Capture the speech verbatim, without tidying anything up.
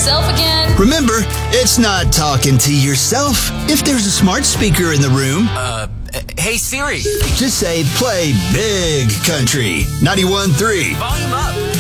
myself again? Remember, it's not talking to yourself. If there's a smart speaker in the room, Uh, hey Siri. just say play Big Country ninety-one point three. Volume up.